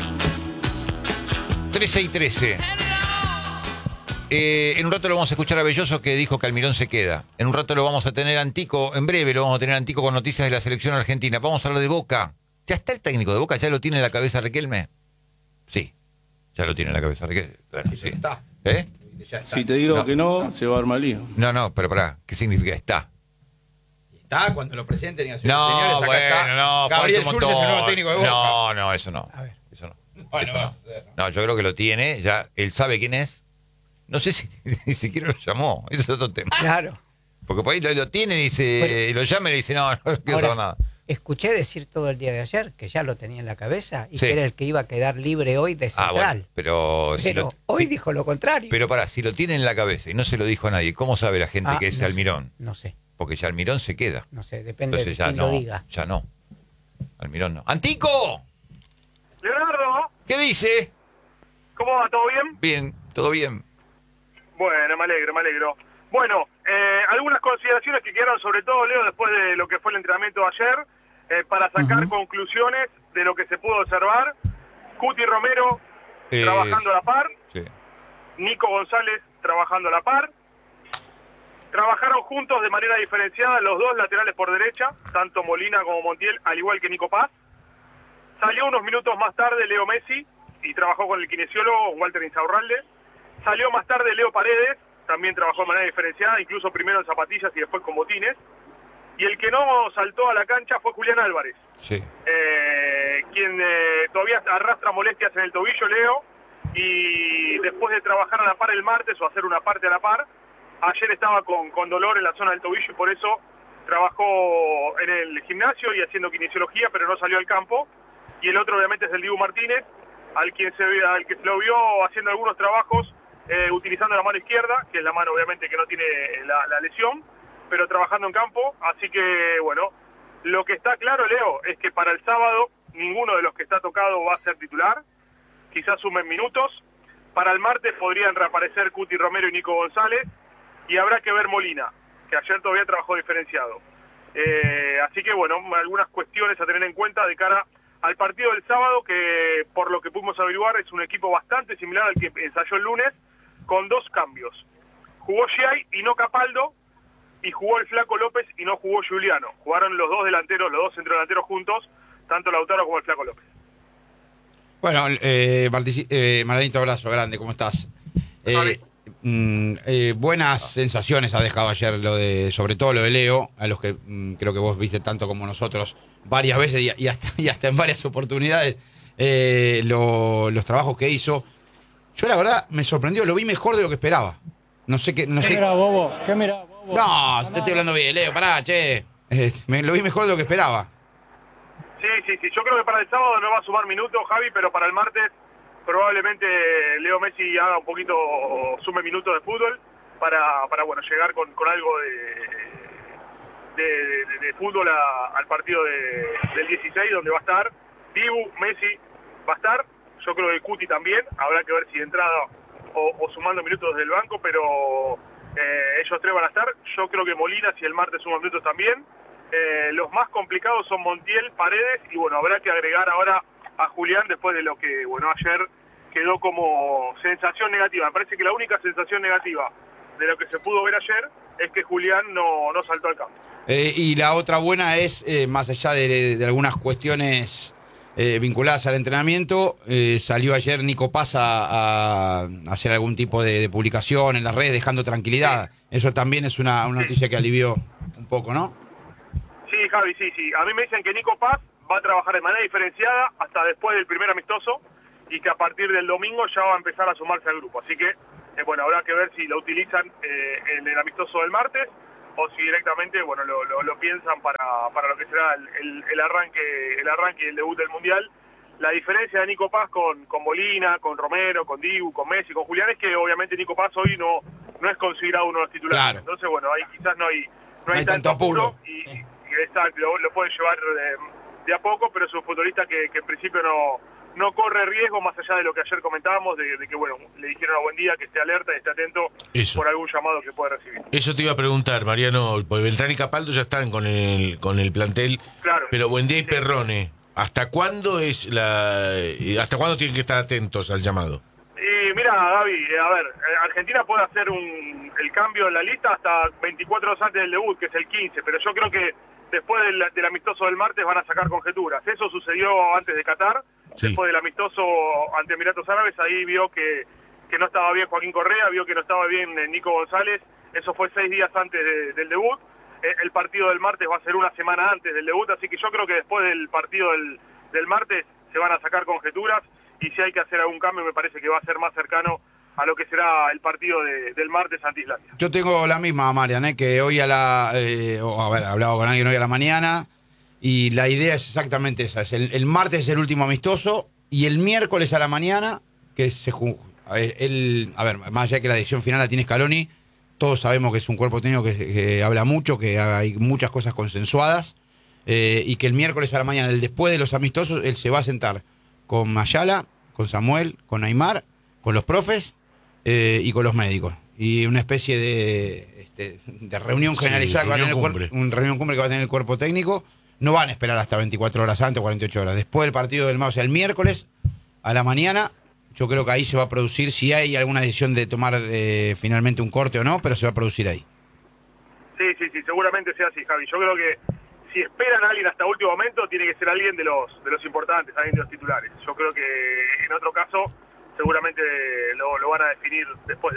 13 y 13. En un rato lo vamos a escuchar a Belloso, que dijo que Almirón se queda. En un rato lo vamos a tener Antico, en breve lo vamos a tener Antico con noticias de la selección argentina. Vamos a hablar de Boca. ¿Ya está el técnico de Boca? ¿Ya lo tiene en la cabeza Riquelme? Sí, ya lo tiene en la cabeza Riquelme. Bueno, sí. Está. ¿Eh? Ya está. Si te digo que no, se va a armar lío. No, pero pará, ¿qué significa está? Está cuando lo presenten y así, No, señores, acá bueno, está. no, Gabriel falta un Schulz es el nuevo montón. técnico de Boca. No, eso no. A ver. Eso no. Bueno, Eso va a no. suceder. No, yo creo que lo tiene, ya él sabe quién es. No sé si ni siquiera lo llamó, ese es otro tema. Claro. Porque por ahí lo tiene y dice, lo llama y le dice, no quiero saber Ahora, nada. escuché decir todo el día de ayer que ya lo tenía en la cabeza y Sí. que era el que iba a quedar libre hoy de central. Bueno, pero Hoy dijo lo contrario. Pero pará, si lo tiene en la cabeza y no se lo dijo a nadie, ¿cómo sabe la gente que es no Almirón? sé, no sé, Porque ya Almirón se queda. no sé, depende Entonces de ya quién no, lo diga. ya no. Almirón no. ¡Antico! Leonardo, ¿Qué dice? ¿cómo va? ¿Todo bien? Bien, todo bien. Bueno, me alegro. Bueno, algunas consideraciones que quedaron, sobre todo, Leo, después de lo que fue el entrenamiento de ayer, para sacar conclusiones de lo que se pudo observar. Cuti Romero trabajando a la par, Sí. Nico González trabajando a la par. Trabajaron juntos de manera diferenciada los dos laterales por derecha, tanto Molina como Montiel, al igual que Nico Paz. Salió unos minutos más tarde Leo Messi y trabajó con el kinesiólogo Walter Insaurralde. Salió más tarde Leo Paredes, también trabajó de manera diferenciada, incluso primero en zapatillas y después con botines. Y el que no saltó a la cancha fue Julián Álvarez, Sí. quien todavía arrastra molestias en el tobillo, Leo, y después de trabajar a la par el martes o hacer una parte a la par, ayer estaba con dolor en la zona del tobillo y por eso trabajó en el gimnasio y haciendo kinesiología, pero no salió al campo. Y el otro obviamente es el Dibu Martínez, al que se lo vio haciendo algunos trabajos utilizando la mano izquierda, que es la mano obviamente que no tiene la lesión, pero trabajando en campo. Así que bueno, lo que está claro, Leo, es que para el sábado ninguno de los que está tocado va a ser titular, quizás sumen minutos. Para el martes podrían reaparecer Cuti Romero y Nico González, y habrá que ver Molina, que ayer todavía trabajó diferenciado. Así que bueno, algunas cuestiones a tener en cuenta de cara al partido del sábado, que por lo que pudimos averiguar es un equipo bastante similar al que ensayó el lunes, con dos cambios. Jugó Giai y no Capaldo, y jugó el Flaco López y no jugó Juliano. Jugaron los dos delanteros, los dos centrodelanteros juntos, tanto Lautaro como el Flaco López. Bueno, Maranito, abrazo grande, ¿cómo estás? Buenas sensaciones ha dejado ayer sobre todo lo de Leo, a los que creo que vos viste tanto como nosotros varias veces y hasta en varias oportunidades los trabajos que hizo. Yo la verdad me sorprendió, lo vi mejor de lo que esperaba. No sé qué. ¿Qué mirá, bobo? ¿Qué mirá, bobo? No, te estoy hablando bien, Leo, pará, che. Lo vi mejor de lo que esperaba. Sí. Yo creo que para el sábado no va a sumar minutos, Javi, pero para el martes probablemente Leo Messi haga un poquito, sume minutos de fútbol para bueno, llegar con algo de fútbol al partido del 16, donde va a estar Dibu, Messi va a estar. Yo creo que Cuti también, habrá que ver si de entrada o sumando minutos desde el banco, pero ellos tres van a estar. Yo creo que Molina, si el martes suma minutos también. Los más complicados son Montiel, Paredes, y bueno, habrá que agregar ahora a Julián después de lo que, bueno, ayer quedó como sensación negativa. Me parece que la única sensación negativa de lo que se pudo ver ayer es que Julián no saltó al campo. Y la otra buena es, más allá de algunas cuestiones vinculadas al entrenamiento, salió ayer Nico Paz a hacer algún tipo de publicación en las redes, dejando tranquilidad. Eso también es una noticia que alivió un poco, ¿no? Sí, Javi, sí. A mí me dicen que Nico Paz va a trabajar de manera diferenciada hasta después del primer amistoso y que a partir del domingo ya va a empezar a sumarse al grupo. Así que, bueno, habrá que ver si lo utilizan en el amistoso del martes o si directamente, bueno, lo piensan para lo que será el arranque y el debut del Mundial. La diferencia de Nico Paz con Molina, con Romero, con Dibu, con Messi, con Julián, es que obviamente Nico Paz hoy no es considerado uno de los titulares. Claro. Entonces, bueno, ahí quizás no hay tanto apuro. Y exacto, lo pueden llevar de a poco, pero es un futbolista que en principio no corre riesgo, más allá de lo que ayer comentábamos, de que, bueno, le dijeron a buen día que esté alerta y esté atento por algún llamado que pueda recibir. Eso te iba a preguntar, Mariano, porque Beltrán y Capaldo ya están con el plantel, claro, pero Buendía y Perrone, ¿Hasta cuándo hasta cuándo tienen que estar atentos al llamado? Y mira, Gaby, a ver, Argentina puede hacer el cambio en la lista hasta 24 horas antes del debut, que es el 15, pero yo creo que después del amistoso del martes van a sacar conjeturas. Eso sucedió antes de Qatar, Sí. después del amistoso ante Emiratos Árabes, ahí vio que no estaba bien Joaquín Correa, vio que no estaba bien Nico González, eso fue 6 días antes del debut. El partido del martes va a ser una semana antes del debut, así que yo creo que después del partido del martes se van a sacar conjeturas, y si hay que hacer algún cambio me parece que va a ser más cercano a lo que será el partido del martes ante Islandia. Yo tengo la misma, Marian, que hoy he hablado con alguien hoy a la mañana, y la idea es exactamente esa. El martes es el último amistoso, y el miércoles a la mañana, que más allá de que la decisión final la tiene Scaloni, todos sabemos que es un cuerpo técnico que habla mucho, que hay muchas cosas consensuadas, y que el miércoles a la mañana, después de los amistosos, él se va a sentar con Ayala, con Samuel, con Aymar, con los profes y con los médicos. Y una especie de reunión generalizada, una reunión cumbre que va a tener el cuerpo técnico. No van a esperar hasta 24 horas antes o 48 horas. Después del partido del martes, o sea, el miércoles a la mañana, yo creo que ahí se va a producir, si hay alguna decisión de tomar finalmente un corte o no, pero se va a producir ahí. Sí, seguramente sea así, Javi. Yo creo que si esperan a alguien hasta último momento, tiene que ser alguien de los importantes, alguien de los titulares. Yo creo que en otro caso seguramente lo van a definir después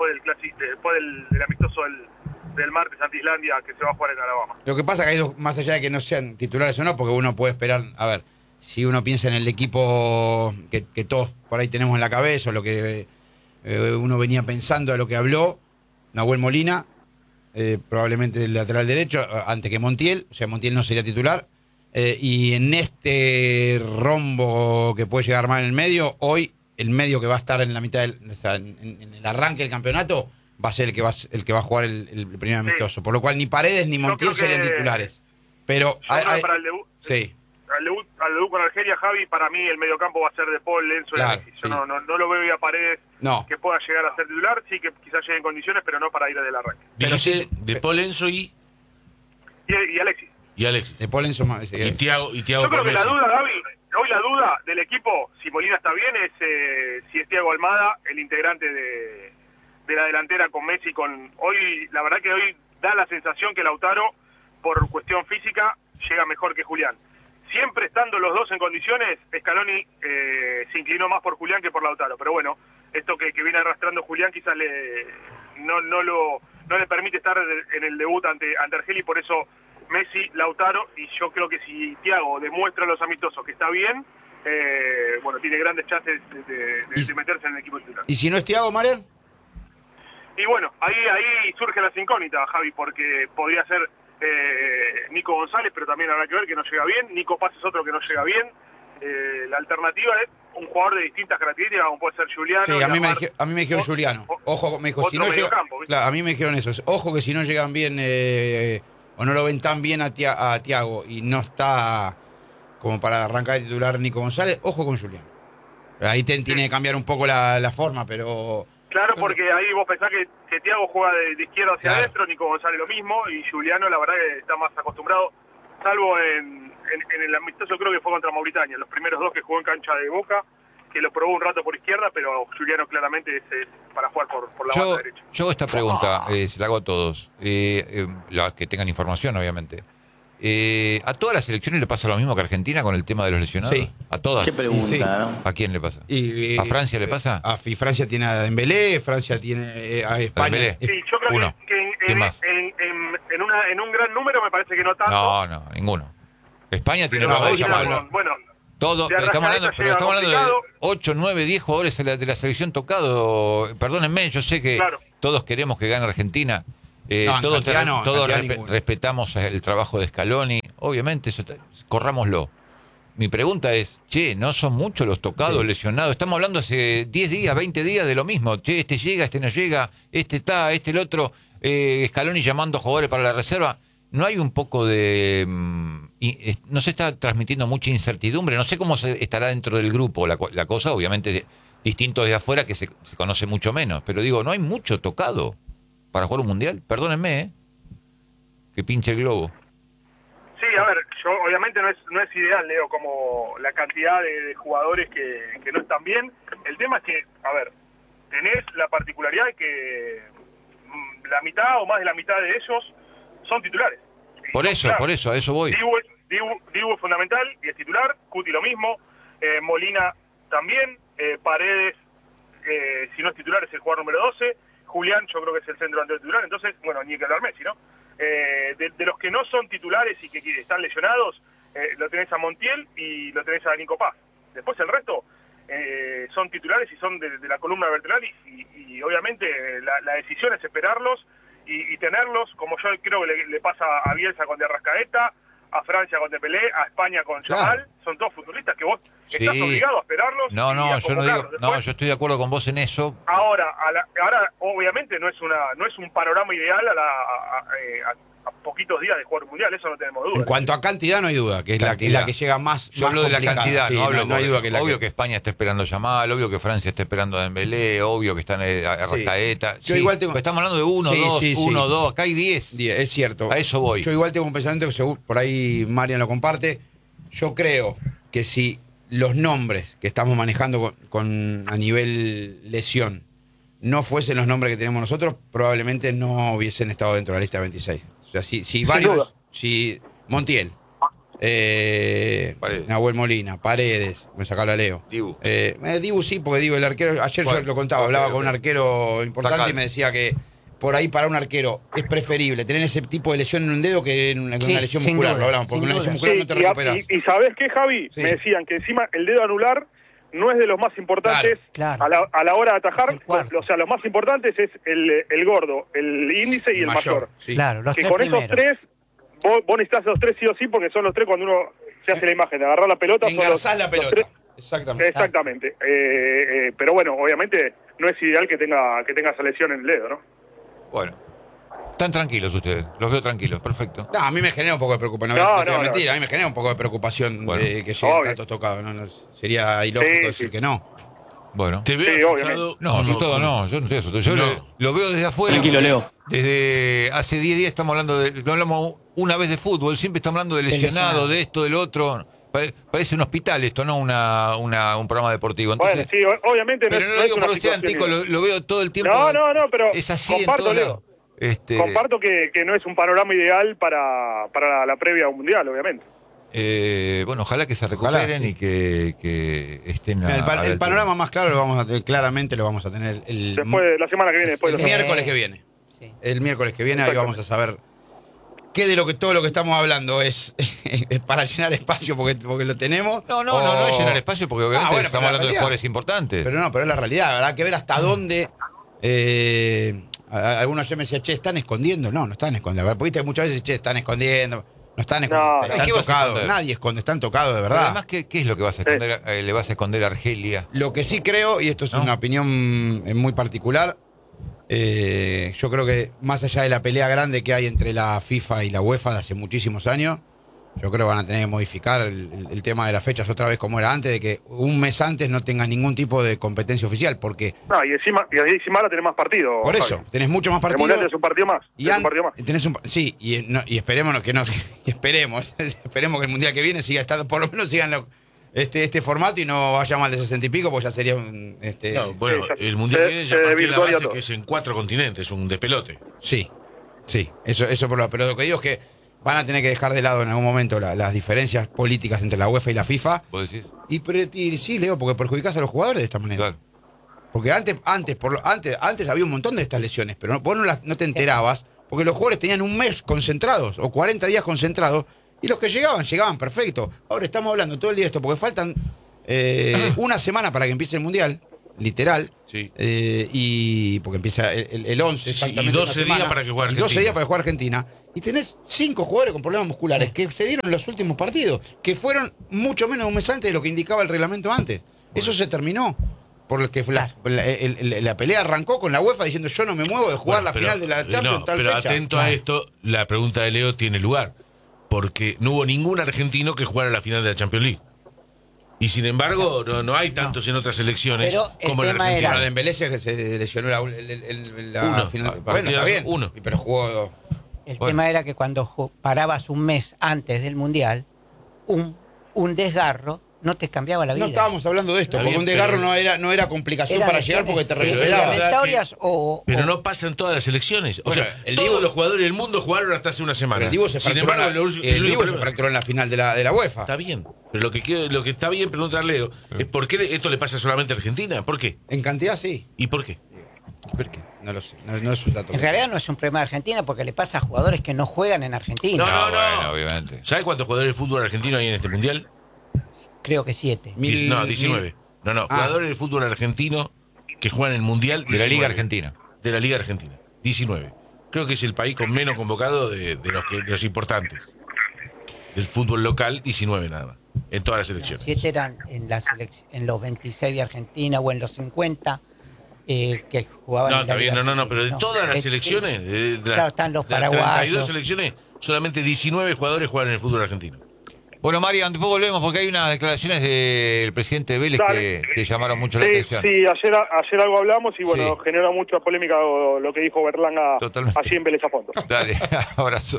del amistoso del martes ante Islandia, que se va a jugar en Alabama. Lo que pasa es que hay dos, más allá de que no sean titulares o no, porque uno puede esperar, a ver, si uno piensa en el equipo que todos por ahí tenemos en la cabeza, o lo que uno venía pensando, a lo que habló Nahuel Molina, probablemente el lateral derecho, antes que Montiel, o sea, Montiel no sería titular, y en este rombo que puede llegar a armar en el medio, hoy el medio que va a estar en la mitad en el arranque del campeonato va a ser el que va a jugar el primer amistoso, por lo cual ni Paredes ni Montiel serían titulares. Pero para el debut, sí. Al debut con Argelia, Javi, para mí el mediocampo va a ser de Paul, Lenzo y Claro, Alexis. Yo sí. no lo veo a Paredes No. que pueda llegar a ser titular, sí que quizás llegue en condiciones, pero no para ir del arranque. Pero Dijiste sí, de Paul Enzo y Alexis. Alexis. De Paul Enzo más. Y Thiago Yo creo por que la Messi. duda, Gaby, hoy la duda del equipo, si Molina está bien, es si es Thiago Almada, el integrante de la delantera con Messi. Hoy, la verdad que hoy da la sensación que Lautaro, por cuestión física, llega mejor que Julián. Siempre estando los dos en condiciones, Scaloni se inclinó más por Julián que por Lautaro. Pero bueno, esto que viene arrastrando Julián quizás no le permite estar en el debut ante Argeli, por eso Messi, Lautaro, y yo creo que si Thiago demuestra a los amistosos que está bien, tiene grandes chances de meterse en el equipo titular. ¿Y si no es Thiago, Marian? Y bueno, ahí surge las incógnitas, Javi, porque podría ser Nico González, pero también habrá que ver que no llega bien. Nico Paz es otro que no llega bien. La alternativa es un jugador de distintas características, como puede ser Juliano. Sí, a mí me dijeron Juliano. Ojo, me dijo, si no llega, claro, a mí me dijeron eso. Ojo que si no llegan bien o no lo ven tan bien a Thiago y no está como para arrancar de titular Nico González, ojo con Juliano. Ahí tiene que cambiar un poco la forma, pero... Claro, porque ahí vos pensás que Thiago juega de izquierda hacia Claro. adentro, Nico González lo mismo, y Juliano la verdad que está más acostumbrado, salvo en el amistoso, creo que fue contra Mauritania, los primeros dos que jugó en cancha de Boca, que lo probó un rato por izquierda, pero Juliano claramente es para jugar por la banda derecha. Yo hago esta pregunta, se la hago a todos, los que tengan información, obviamente. ¿A todas las selecciones le pasa lo mismo que a Argentina con el tema de los lesionados? Sí. ¿A todas? Qué pregunta, Sí. ¿no? ¿A quién le pasa? Y, ¿A Francia le pasa? Y Francia tiene a Dembélé, Francia tiene a España. Dembélé. Sí, yo creo Uno. que ¿Quién más? en un gran número me parece que no tanto. No, ninguno. España tiene pero no, jugadores hoy bueno, llamados. bueno, Todo, de estamos hablando, Arrascaeta pero estamos hablando de llega 8, 9, 10 jugadores de la selección tocado. Perdónenme, yo sé que Claro. todos queremos que gane Argentina. No, en todos cantidad no, en todos cantidad ninguno. respetamos el trabajo de Scaloni. Obviamente, corrámoslo. Mi pregunta es, ¿no son muchos los tocados, lesionados? Estamos hablando hace 10 días, 20 días de lo mismo. Este llega, este no llega, este está, este el otro. Scaloni llamando jugadores para la reserva. ¿No hay un poco de... no se está transmitiendo mucha incertidumbre? No sé cómo estará dentro del grupo la cosa, obviamente distinto desde afuera, que se conoce mucho menos. Pero digo, ¿no hay mucho tocado para jugar un mundial? Perdónenme, que pinche el globo. Sí, Sí, a ver, yo obviamente no es ideal, Leo, como la cantidad de jugadores que no están bien. El tema es que, a ver, tenés la particularidad de que la mitad o más de la mitad de ellos son titulares. Por eso, a eso voy. Dibu es fundamental y es titular, Cuti lo mismo, Molina también, Paredes, si no es titular es el jugador número 12, Julián yo creo que es el centro delantero titular, entonces, bueno, ni que hablar Messi, ¿no? De los que no son titulares y que están lesionados, lo tenés a Montiel y lo tenés a Nico Paz. Después el resto son titulares y son de la columna vertebral y obviamente la decisión es esperarlos y tenerlos, como yo creo que le pasa a Bielsa con De Arrascaeta, a Francia con Dembélé, a España con Yamal, son todos futbolistas que vos estás obligado a esperarlos. No, yo no digo, no, yo estoy de acuerdo con vos en eso. Ahora obviamente no es un panorama ideal a poquitos días de jugar un mundial, eso no tenemos duda. En cuanto a cantidad no hay duda, que es la que llega más. Yo hablo de la cantidad, sí, no hay duda que obvio que España está esperando a Yamal, obvio que Francia está esperando a Dembélé, obvio que están a Arrascaeta. Yo igual tengo... Estamos hablando de uno, dos, acá hay 10. Es cierto. A eso voy. Yo igual tengo un pensamiento que seguro, por ahí Marian lo comparte. Yo creo que si los nombres que estamos manejando con a nivel lesión no fuesen los nombres que tenemos nosotros, probablemente no hubiesen estado dentro de la lista de 26. O sea, si varios, si Montiel, Nahuel Molina, Paredes, me sacaba la Leo. Dibu. Dibu sí, porque Dibu, el arquero, ayer yo lo contaba, hablaba con un arquero importante y me decía que por ahí para un arquero es preferible tener ese tipo de lesión en un dedo que en una lesión muscular, duda, lo hablamos, porque una lesión muscular no te recuperas. Y ¿sabés qué, Javi? Sí. Me decían que encima el dedo anular no es de los más importantes Claro. a la hora de atajar. Cuarto. O sea, los más importantes es el gordo, el índice y el mayor. Sí. Claro, los Que tres con esos primeros. tres, vos necesitas los tres sí o sí, porque son los tres cuando uno se hace la imagen de agarrar la pelota. son Engarzás la los pelota. tres. Exactamente. Exactamente. Pero bueno, obviamente no es ideal que tenga esa lesión en el dedo, ¿no? Bueno. Están tranquilos ustedes, los veo tranquilos, perfecto. No, a mí me genera un poco de preocupación. No, No te voy a no. mentir, a mí me genera un poco de preocupación Bueno. de que lleguen Obvio. tantos tocados. No, sería ilógico Sí, decir sí. que no. Bueno. ¿Te veo Sí, asustado? No, asustado no, yo no estoy asustado. Yo No. lo veo desde afuera. Tranquilo, Leo. Desde hace 10 días estamos hablando no hablamos una vez de fútbol, siempre estamos hablando de lesionado, de esto, del otro. Parece un hospital esto, no un programa deportivo. Entonces, Bueno, sí, obviamente pero no lo es digo una por usted, situación Antico, ideal. lo veo todo el tiempo. No, pero es así comparto, en todos Leo. lados. Comparto que no es un panorama ideal para la previa a un mundial, obviamente. Bueno, ojalá que se recuperen Ojalá, sí. y que estén Mira, a la el altura. panorama más claro lo vamos a tener, claramente lo vamos a tener Después, la semana que viene, después el de los miércoles que viene. Sí. El miércoles que viene ahí Exactamente. vamos a saber qué de todo lo que estamos hablando es para llenar espacio porque lo tenemos. No es llenar espacio porque obviamente bueno, estamos pero la hablando de realidad. jugadores importantes. Pero es la realidad, habrá que ver hasta dónde algunos ayer me decían, che, están escondiendo. No están escondiendo. A ver, porque viste que muchas veces, che, están escondiendo. No están escondiendo, No, están ¿qué vas a tocados. esconder? Nadie esconde, están tocados de Pero verdad. además, ¿qué es lo que vas a esconder, le vas a esconder a Argelia? Lo que sí creo, y esto es ¿No? una opinión muy particular, yo creo que más allá de la pelea grande que hay entre la FIFA y la UEFA de hace muchísimos años, yo creo que van a tener que modificar el tema de las fechas otra vez como era antes, de que un mes antes no tenga ningún tipo de competencia oficial, porque No, y encima ahora tenés más partidos. por eso Javi. tenés mucho más El partidos. mundial tenés un partido más. Y tenés un partido más. tenés sí, y esperemos que esperemos que el mundial que viene siga estando, por lo menos sigan este formato y no vaya mal de 60 y pico, pues ya sería un No, bueno, Sí, el mundial se- que viene ya se partió de la desvirtuaría base todo. que es en 4 continentes, un despelote. sí, eso por lo, pero lo que digo es que van a tener que dejar de lado en algún momento las diferencias políticas entre la UEFA y la FIFA. ¿Vos decís? Y sí, Leo, porque perjudicás a los jugadores de esta manera. Claro. Porque antes había un montón de estas lesiones, pero vos no te enterabas, porque los jugadores tenían un mes concentrados, o 40 días concentrados, y los que llegaban perfecto. Ahora estamos hablando todo el día de esto, porque faltan una semana para que empiece el Mundial, literal, Sí. y porque empieza el 11, Sí, exactamente. y 12 una semana, días para que juegue y 12 Argentina. días para jugar Argentina. Y tenés 5 jugadores con problemas musculares que se dieron en los últimos partidos, que fueron mucho menos de un mes antes de lo que indicaba el reglamento antes. Eso se terminó. Porque la pelea arrancó con la UEFA diciendo yo no me muevo de jugar Bueno, la pero, final de la Champions no, tal pero fecha. atento a esto, la pregunta de Leo tiene lugar. Porque no hubo ningún argentino que jugara la final de la Champions League. Y sin embargo, no hay tantos en otras selecciones Pero el como en tema Argentina. Bueno, Dembélé se lesionó la Uno. final. Partidazo, Bueno, está bien. uno. Pero jugó El Bueno. tema era que cuando parabas un mes antes del Mundial, un desgarro no te cambiaba la vida. No estábamos hablando de esto, Está porque bien, un desgarro pero- no era complicación Eran para llegar porque te Pero lesiones era recuperabas. verdad reglamentarias Pero no pasa en todas las selecciones. O Bueno, sea, el todos Dibu- los jugadores del mundo jugaron hasta hace una semana. Pero el Dibu se Sin fracturó, embargo, el Dibu se fracturó en la final de la UEFA. Está bien. Pero lo que está bien preguntarle, Leo, es por qué esto le pasa solamente a Argentina. ¿Por qué? En cantidad sí. ¿Y por qué? ¿Por qué? No lo sé, no es un dato. En realidad no es un problema de Argentina porque le pasa a jugadores que no juegan en Argentina. No. Bueno, obviamente. ¿Sabe cuántos jugadores de fútbol argentino hay en este mundial? Creo que 7. 19. Jugadores de fútbol argentino que juegan en el mundial. De la 19. Liga Argentina. De la Liga Argentina. 19. Creo que es el país con menos convocado de los importantes. Del fútbol local, 19 nada más. En todas las selecciones. 7 eran en los 26 de Argentina o en los 50 que jugaban No, en la está bien, Liga no, pero de Argentina. todas las Es- selecciones, claro, están los de las paraguayos. 32 selecciones, solamente 19 jugadores juegan en el fútbol argentino. Bueno, Marian, después volvemos porque hay unas declaraciones del presidente de Vélez Dale. que llamaron mucho la Sí, atención. sí, ayer algo hablamos y bueno, Sí. generó mucha polémica lo que dijo Berlanga Totalmente. allí en Vélez a fondo. Dale, abrazo.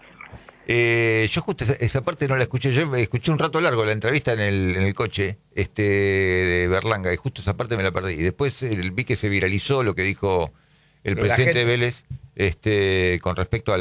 Yo justo esa parte no la escuché. Yo escuché un rato largo la entrevista en el coche de Berlanga y justo esa parte me la perdí. Y después vi que se viralizó lo que dijo el Lo de la presidente de gente. Vélez con respecto a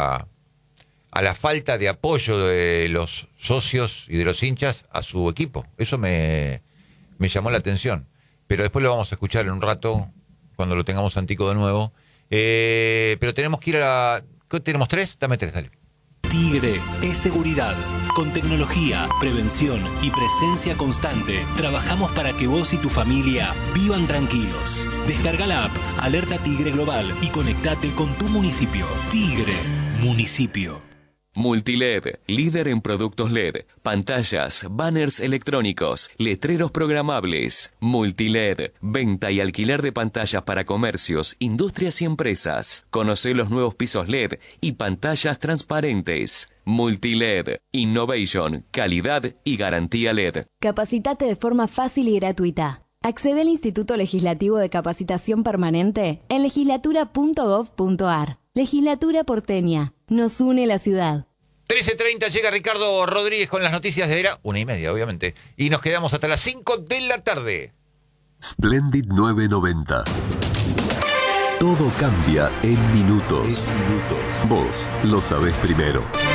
la falta de apoyo de los socios y de los hinchas a su equipo. Eso me llamó la atención. Pero después lo vamos a escuchar en un rato cuando lo tengamos Antico de nuevo. Pero tenemos que ir a la... ¿Qué tenemos? ¿3? Dame 3, dale. Tigre es seguridad. Con tecnología, prevención y presencia constante, trabajamos para que vos y tu familia vivan tranquilos. Descarga la app Alerta Tigre Global y conectate con tu municipio. Tigre, municipio. Multiled, líder en productos LED, pantallas, banners electrónicos, letreros programables. Multiled, venta y alquiler de pantallas para comercios, industrias y empresas. Conoce los nuevos pisos LED y pantallas transparentes. Multiled, innovation, calidad y garantía LED. Capacitate de forma fácil y gratuita. Accede al Instituto Legislativo de Capacitación Permanente en legislatura.gov.ar. Legislatura porteña. Nos une la ciudad. 13:30 llega Ricardo Rodríguez con las noticias de era 1:30, obviamente. Y nos quedamos hasta las 5 de la tarde. Splendid 990. Todo cambia en minutos. Vos lo sabés primero.